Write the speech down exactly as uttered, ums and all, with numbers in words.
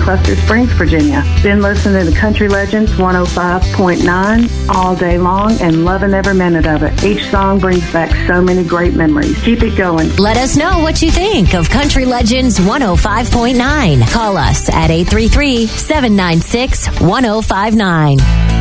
Cluster Springs, Virginia. Been listening to Country Legends one oh five point nine all day long and loving every minute of it. Each song brings back so many great memories. Keep it going. Let us know what you think of Country Legends one oh five point nine. Call us at eight three three, seven nine six, one oh five nine.